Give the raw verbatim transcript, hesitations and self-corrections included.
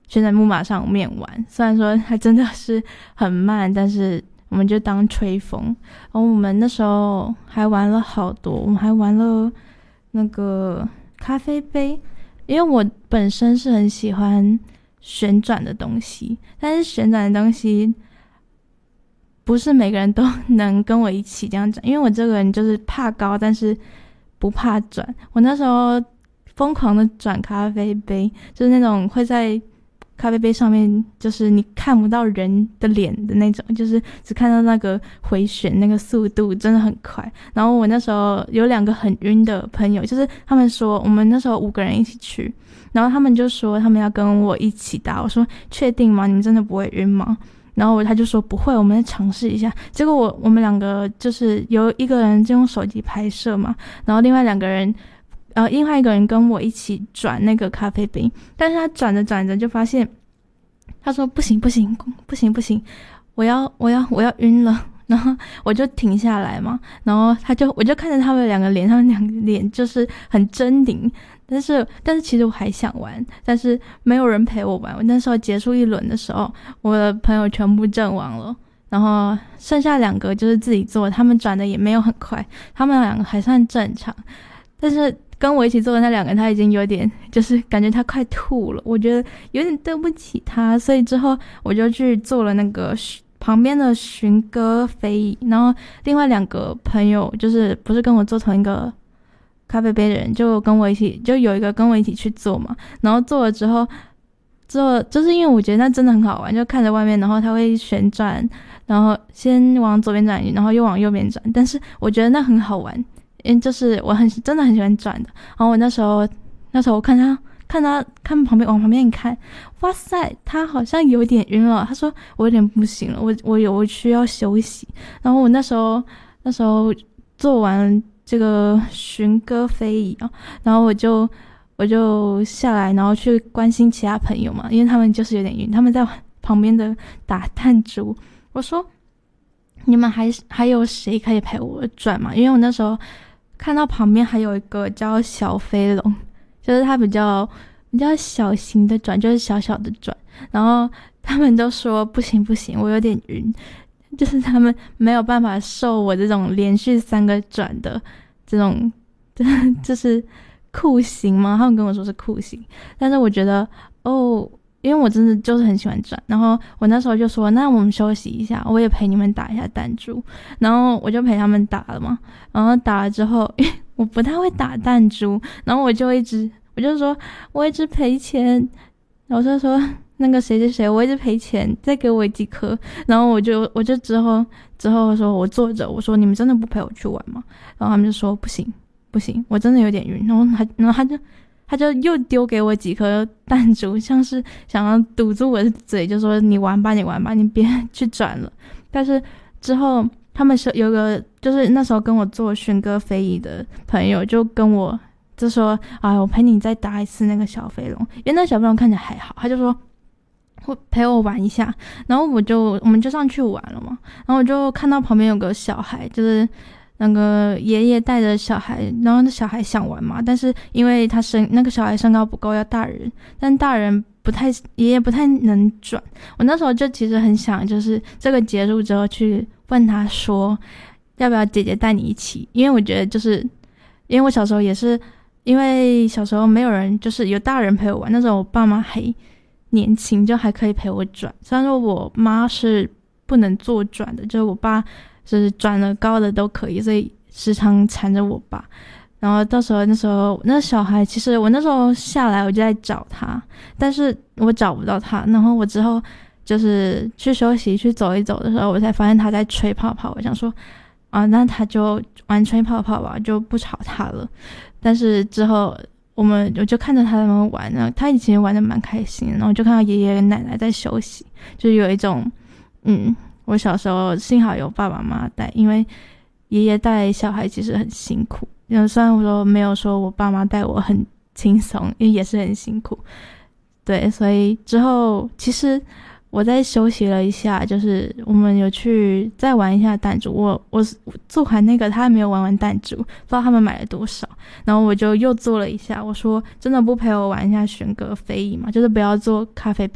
旋转木马上面玩，虽然说它真的是很慢，但是我们就当吹风。然后我们那时候还玩了好多，我们还玩了那个咖啡杯，因为我本身是很喜欢旋转的东西，但是旋转的东西不是每个人都能跟我一起这样转，因为我这个人就是怕高，但是不怕转。我那时候疯狂的转咖啡杯，就是那种会在咖啡杯上面，就是你看不到人的脸的那种，就是只看到那个回旋那个速度真的很快。然后我那时候有两个很晕的朋友，就是他们说我们那时候五个人一起去，然后他们就说他们要跟我一起打，我说确定吗？你们真的不会晕吗？然后他就说不会，我们再尝试一下。结果我我们两个就是有一个人就用手机拍摄嘛，然后另外两个人呃，另外一个人跟我一起转那个咖啡杯，但是他转着转着就发现，他说不行不行不行不行，我要我要我要晕了，然后我就停下来嘛，然后他就我就看着他们两个脸，他们两个脸就是很狰狞，但是但是其实我还想玩，但是没有人陪我玩。我那时候结束一轮的时候，我的朋友全部阵亡了。然后剩下两个就是自己做，他们转的也没有很快，他们两个还算正常，但是跟我一起做的那两个他已经有点就是感觉他快吐了，我觉得有点对不起他，所以之后我就去做了那个旁边的寻歌飞椅。然后另外两个朋友就是不是跟我做同一个咖啡杯的人，就跟我一起，就有一个跟我一起去做嘛。然后做了之后之后就是因为我觉得那真的很好玩，就看着外面，然后它会旋转，然后先往左边转，然后又往右边转，但是我觉得那很好玩，因为就是我很真的很喜欢转的。然后我那时候那时候我看他看他看旁边往旁边一看，哇塞，他好像有点晕了。他说我有点不行了，我我有我需要休息。然后我那时候那时候做完这个寻歌飞椅啊，然后我就我就下来，然后去关心其他朋友嘛，因为他们就是有点晕，他们在旁边的打弹珠。我说你们还还有谁可以陪我转吗？因为我那时候看到旁边还有一个叫小飞龙，就是它比较比较小型的转，就是小小的转。然后他们都说不行不行，我有点晕，就是他们没有办法受我这种连续三个转的这种就是酷刑吗？他们跟我说是酷刑，但是我觉得哦，因为我真的就是很喜欢转，然后我那时候就说那我们休息一下，我也陪你们打一下弹珠。然后我就陪他们打了嘛，然后打了之后因为我不太会打弹珠，然后我就一直我就说我一直赔钱，老师说那个谁谁谁我一直赔钱，再给我几颗。然后我就我就之后之后说我坐着，我说你们真的不陪我去玩吗？然后他们就说不行不行，我真的有点晕。然后他然后他就他就又丢给我几颗弹珠，像是想要堵住我的嘴，就说你玩吧你玩吧，你别去转了。但是之后他们是有个就是那时候跟我做寻歌飞椅的朋友就跟我就说啊，我陪你再打一次那个小飞龙，因为那小飞龙看起来还好，他就说会陪我玩一下。然后我就我们就上去玩了嘛，然后我就看到旁边有个小孩，就是那个爷爷带着小孩，然后那小孩想玩嘛，但是因为他身那个小孩身高不够，要大人，但大人不太爷爷不太能转。我那时候就其实很想就是这个结束之后去问他说要不要姐姐带你一起，因为我觉得就是因为我小时候也是因为小时候没有人就是有大人陪我玩，那时候我爸妈还年轻，就还可以陪我转。虽然说我妈是不能做转的，就是我爸就是转了高的都可以，所以时常缠着我爸。然后到时候那时候那小孩其实我那时候下来我就在找他，但是我找不到他。然后我之后就是去休息去走一走的时候，我才发现他在吹泡泡。我想说啊，那他就玩吹泡泡吧，就不吵他了。但是之后我们我就看着他们玩，然后他以前玩的蛮开心的，然后就看到爷爷跟奶奶在休息，就有一种嗯，我小时候幸好有爸爸妈妈带，因为爷爷带小孩其实很辛苦。虽然我说没有说我爸妈带我很轻松，因为也是很辛苦。对，所以之后其实我在休息了一下，就是我们有去再玩一下弹珠。我我做完那个他还没有玩完弹珠，不知道他们买了多少，然后我就又做了一下。我说真的不陪我玩一下寻歌飞椅嘛，就是不要做咖啡